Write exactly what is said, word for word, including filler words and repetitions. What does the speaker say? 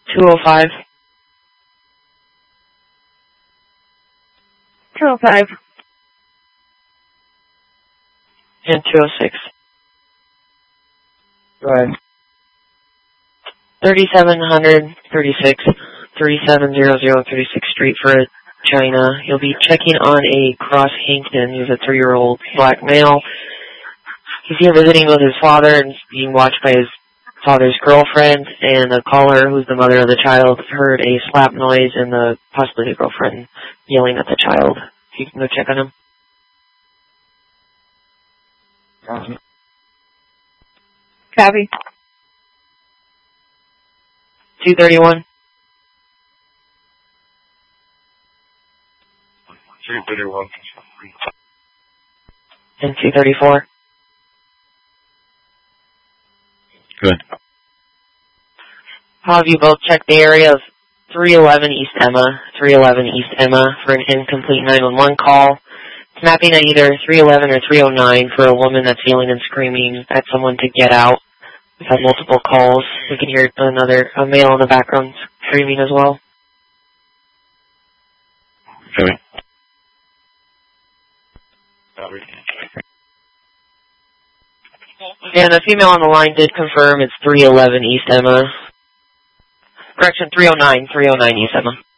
two oh five. two oh five. And two oh six. Go ahead. thirty-seven thirty-six, thirty-seven hundred thirty-sixth Street for China. He'll be checking on a Cross Hankton. He's a three-year-old black male. He's here visiting with his father and being watched by his father's girlfriend, and the caller, who's the mother of the child, heard a slap noise and the possibly the girlfriend yelling at the child. You can go check on him. Awesome. Copy. two thirty-one. two thirty-one. And two thirty-four. Good. I'll have you both check the area of three eleven East Emma, three eleven East Emma for an incomplete nine one one call. It's mapping at either three eleven or three oh nine for a woman that's yelling and screaming at someone to get out. We've had multiple calls. We can hear another, a male in the background screaming as well. Copy. Copy. And the female on the line did confirm it's three eleven East Emma. Correction, three oh nine, three oh nine East Emma.